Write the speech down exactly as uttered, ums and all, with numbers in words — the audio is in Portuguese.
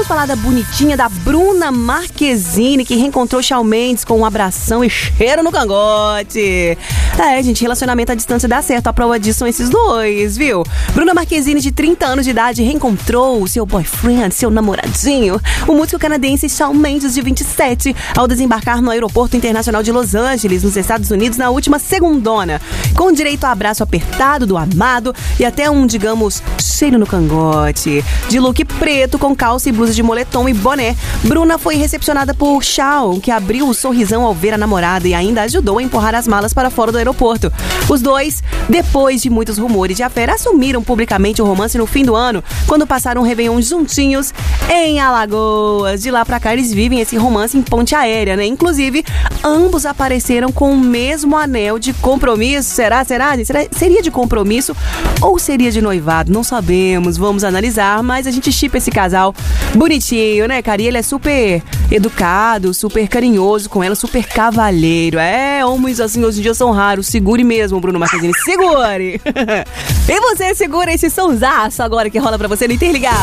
falar da bonitinha da Bruna Marquezine, que reencontrou Shawn Mendes com um abração e cheiro no cangote. É, gente, relacionamento à distância dá certo. A prova disso são esses dois, viu? Bruna Marquezine, de trinta anos de idade, reencontrou o seu boyfriend, seu namoradinho, o músico canadense Shawn Mendes, de vinte e sete, ao desembarcar no Aeroporto Internacional de Los Angeles, nos Estados Unidos, na última segundona, com direito a abraço apertado do amado e até um, digamos, cheiro no cangote. De look preto, com calça e blusa de moletom e boné, Bruna foi recepcionada por Shawn, que abriu o sorrisão ao ver a namorada e ainda ajudou a empurrar as malas para fora do aeroporto. Os dois, depois de muitos rumores de affair, assumiram publicamente o romance no fim do ano, quando passaram um Réveillon juntinhos em Alagoas. De lá pra cá, eles vivem esse romance em ponte aérea, né? Inclusive, ambos apareceram com o mesmo anel de compromisso. Será? Será? Será? Seria de compromisso ou seria de noivado? Não sabemos, vamos analisar, mas a gente shippa esse casal bonitinho, né, cara? E ele é super educado, super carinhoso com ela, super cavalheiro. É, homens assim hoje em dia são raros. Segure mesmo, Bruno Marquezine, segure! E você segura esse sonsaço agora que rola pra você no Interligado.